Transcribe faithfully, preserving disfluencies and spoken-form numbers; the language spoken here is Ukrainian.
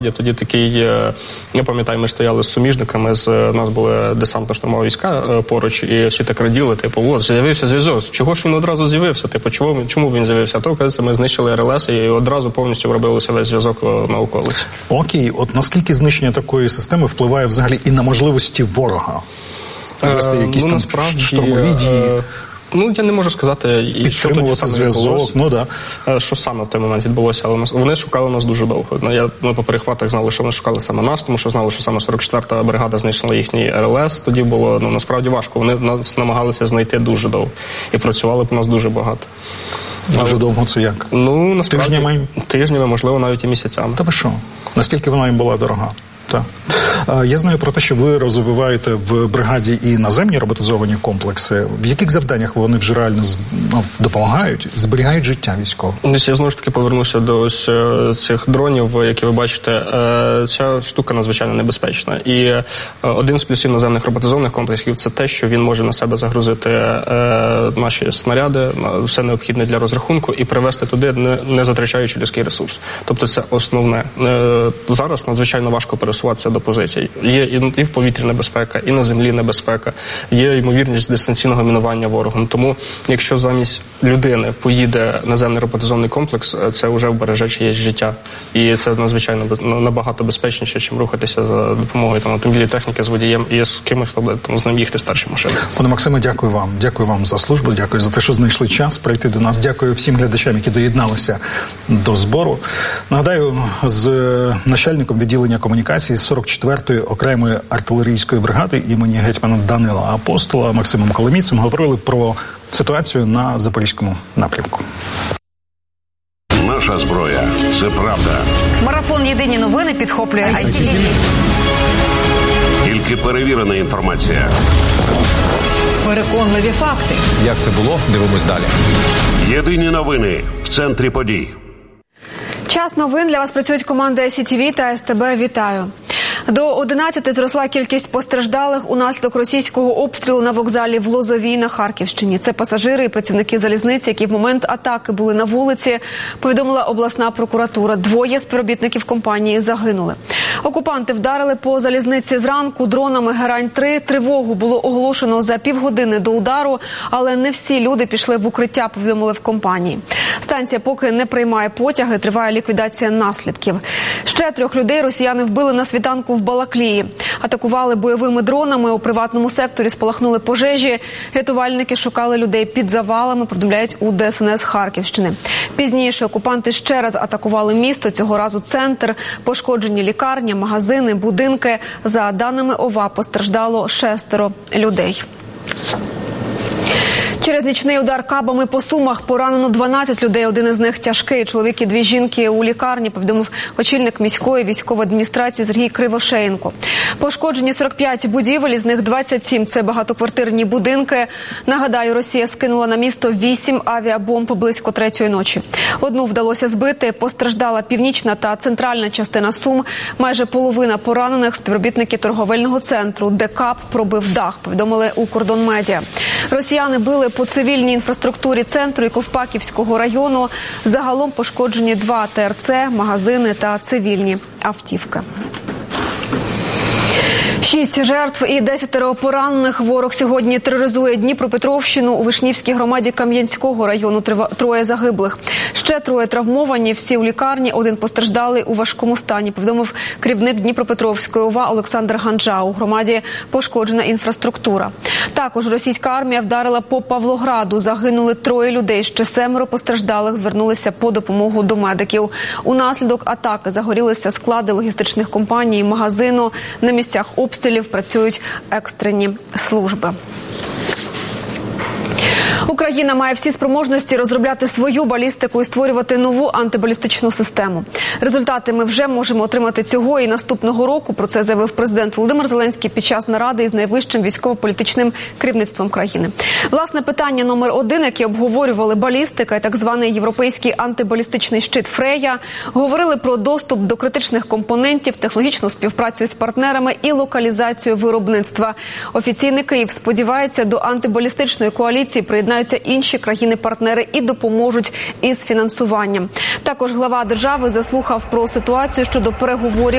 Тоді такий, я пам'ятаю, ми стояли з суміжниками, з, у нас були десантно-штурмові війська поруч, і всі так раділи, типу, от, з'явився зв'язок, чого ж він одразу з'явився, типу, чому, чому він з'явився? А то, кажеться, ми знищили ар ел ес і одразу повністю вробилося весь зв'язок на околиці. Окей, от наскільки знищення такої системи впливає взагалі і на можливості ворога? Вести якісь ну, там насправді, штурмові дії? Ну, я не можу сказати, і що тоді саме зв'язок, ну, да. що саме в той момент відбулося, але вони шукали нас дуже довго. Я, ми по перехватах знали, що вони шукали саме нас, тому що знали, що саме сорок четверта бригада знищила їхній ар ел ес, тоді було, ну, насправді важко. Вони нас намагалися знайти дуже довго і працювали по нас дуже багато. Дуже але, довго це як? Ну, насправді, тижнями? Тижнями, можливо, навіть і місяцями. Та ви що? Наскільки вона їм була дорога? Так. Я знаю про те, що ви розвиваєте в бригаді і наземні роботизовані комплекси. В яких завданнях вони вже реально ну, допомагають, зберігають життя військових? Я знову ж таки повернуся до ось цих дронів, які ви бачите. Ця штука надзвичайно небезпечна. І один з плюсів наземних роботизованих комплексів – це те, що він може на себе загрузити наші снаряди, все необхідне для розрахунку, і привезти туди, не затрачаючи людський ресурс. Тобто це основне. Зараз надзвичайно важко пересуватися до позицій. Є і в повітрі небезпека, і на землі небезпека, є ймовірність дистанційного мінування ворогом. Тому, якщо замість людини поїде наземний роботизований комплекс, це вже вбереже чиєсь життя. І це надзвичайно набагато безпечніше, ніж рухатися за допомогою там, автомобілі, техніки з водієм і з кимось, хто буде там, з ним їхати старші машини. Пане Максиме, дякую вам. Дякую вам за службу, дякую за те, що знайшли час прийти до нас. Дякую всім глядачам, які доєдналися до збору. Нагадаю, з начальником відділення комунікації з сорок четвертої окремої артилерійської бригади імені гетьмана Данила Апостола Максимом Коломійцем говорили про ситуацію на Запорізькому напрямку. Наша зброя – це правда. Марафон «Єдині новини» підхоплює ай сі ті ві. Тільки перевірена інформація. Переконливі факти. Як це було? Дивимось далі. Єдині новини в центрі подій. Час новин. Для вас працюють команди ай сі ті ві та ес те бе. Вітаю. До одинадцяти зросла кількість постраждалих унаслідок російського обстрілу на вокзалі в Лозовій на Харківщині. Це пасажири і працівники залізниці, які в момент атаки були на вулиці, повідомила обласна прокуратура. Двоє співробітників компанії загинули. Окупанти вдарили по залізниці зранку дронами Герань три. Тривогу було оголошено за півгодини до удару, але не всі люди пішли в укриття, повідомили в компанії. Станція поки не приймає потяги, триває ліквідація наслідків. Ще трьох людей росіяни вбили на світанку в Балаклії. Атакували бойовими дронами, у приватному секторі спалахнули пожежі. Рятувальники шукали людей під завалами, повідомляють у де ес ен ес Харківщини. Пізніше окупанти ще раз атакували місто, цього разу центр. Пошкоджені лікарня, магазини, будинки. За даними ОВА, постраждало шестеро людей. Через нічний удар кабами по Сумах поранено дванадцять людей, один із них тяжкий. Чоловік і дві жінки у лікарні, повідомив очільник міської військової адміністрації Сергій Кривошеєнко. Пошкоджені сорок п'ять будівель, із них двадцять сім – це багатоквартирні будинки. Нагадаю, Росія скинула на місто вісім авіабомб близько третьої ночі. Одну вдалося збити, постраждала північна та центральна частина Сум. Майже половина поранених – співробітники торговельного центру, де каб пробив дах, повідомили у Кордонмедіа. Росіяни били по цивільній інфраструктурі центру і Ковпаківського району. Загалом пошкоджені два те ер це, магазини та цивільні автівки. Шість жертв і десятеро поранених. Ворог сьогодні тероризує Дніпропетровщину. У Вишнівській громаді Кам'янського району троє загиблих. Ще троє травмовані, всі у лікарні, один постраждалий у важкому стані, повідомив керівник Дніпропетровської ОВА Олександр Ганджа. У громаді пошкоджена інфраструктура. Також російська армія вдарила по Павлограду. Загинули троє людей, ще семеро постраждалих звернулися по допомогу до медиків. Унаслідок атаки загорілися склади логістичних компаній, магазину. На місцях обстрілів працюють екстрені служби. Україна має всі спроможності розробляти свою балістику і створювати нову антибалістичну систему. Результати ми вже можемо отримати цього і наступного року. Про це заявив президент Володимир Зеленський під час наради із найвищим військово-політичним керівництвом країни. Власне, питання номер один, яке обговорювали балістика і так званий європейський антибалістичний щит Фрея, говорили про доступ до критичних компонентів, технологічну співпрацю з партнерами і локалізацію виробництва. Офіційний Київ сподівається, до антибалістичної коаліції приєднають приєднаються інші країни-партнери і допоможуть із фінансуванням. Також глава держави заслухав про ситуацію щодо переговорів